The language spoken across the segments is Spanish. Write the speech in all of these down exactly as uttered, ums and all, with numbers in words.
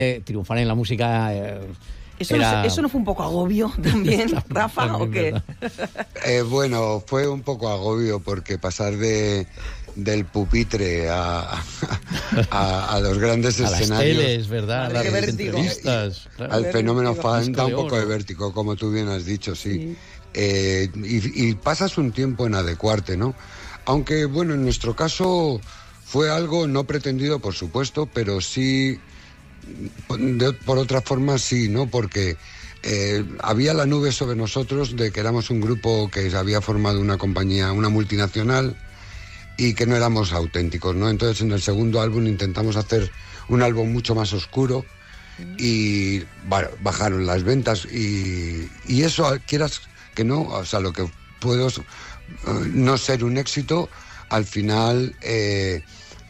eh, triunfar en la música... Eh, ¿Eso, era... no, ¿Eso no fue un poco agobio también, Rafa, también, o qué? Eh, bueno, fue un poco agobio porque pasar de... del pupitre a, a, a los grandes a escenarios, las teles, ¿verdad? A las entrevistas, claro. Al fenómeno fan da un poco de vértigo, como tú bien has dicho, sí. sí. Eh, y, y pasas un tiempo en adecuarte, ¿no? Aunque, bueno, en nuestro caso fue algo no pretendido, por supuesto, pero sí, de, por otra forma sí, ¿no? Porque eh, había la nube sobre nosotros de que éramos un grupo que había formado una compañía, una multinacional, y que no éramos auténticos, ¿no? Entonces en el segundo álbum intentamos hacer un álbum mucho más oscuro y bueno, bajaron las ventas y, y eso, quieras que no, o sea, lo que puedo uh, no ser un éxito, al final eh,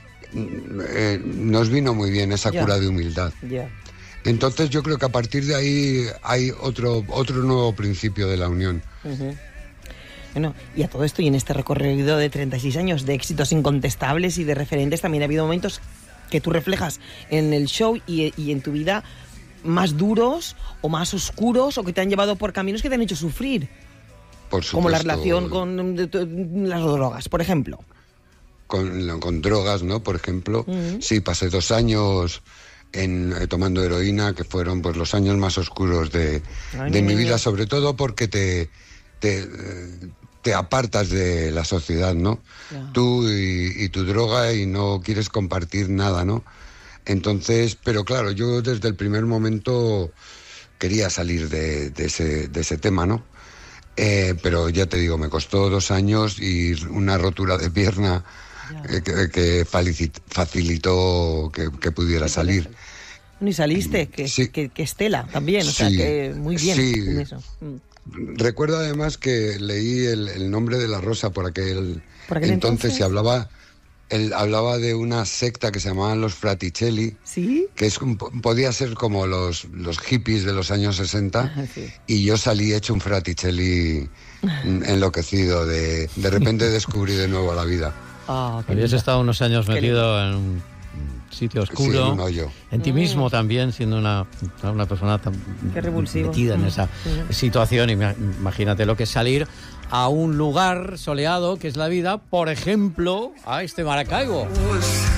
eh, nos vino muy bien esa yeah. cura de humildad. Yeah. Entonces yo creo que a partir de ahí hay otro, otro nuevo principio de la unión. Uh-huh. Bueno, y a todo esto, y en este recorrido de treinta y seis años de éxitos incontestables y de referentes, también ha habido momentos que tú reflejas en el show y, y en tu vida más duros o más oscuros, o que te han llevado por caminos que te han hecho sufrir. Por supuesto. Como la relación con de, de, de las drogas, por ejemplo. Con, con drogas, ¿no? Por ejemplo. Uh-huh. Sí, pasé dos años en, eh, tomando heroína, que fueron pues los años más oscuros de, Ay, de mi vida, sobre todo porque te... te eh, te apartas de la sociedad, ¿no? Yeah. Tú y, y tu droga y no quieres compartir nada, ¿no? Entonces, pero claro, yo desde el primer momento quería salir de, de, ese, de ese tema, ¿no? Eh, pero ya te digo, me costó dos años y una rotura de pierna yeah. eh, que, que facilitó que, que pudiera salir. Y saliste, que, sí. que, que Estela también, o sí. sea, que muy bien sí. en eso. Mm. Recuerdo además que leí el, el nombre de la rosa por aquel, ¿Por aquel entonces, entonces y hablaba, él hablaba de una secta que se llamaban los Fraticelli, ¿sí? que es, podía ser como los, los hippies de los años sesenta, ah, sí. y yo salí hecho un Fraticelli enloquecido, de, de repente descubrí de nuevo la vida. Oh, habías estado unos años metido en un sitio oscuro, sí, en un hoyo. En ti mismo también, siendo una, una persona tan metida en esa mm. situación. Y imagínate lo que es salir a un lugar soleado que es la vida, por ejemplo, a este Maracaibo.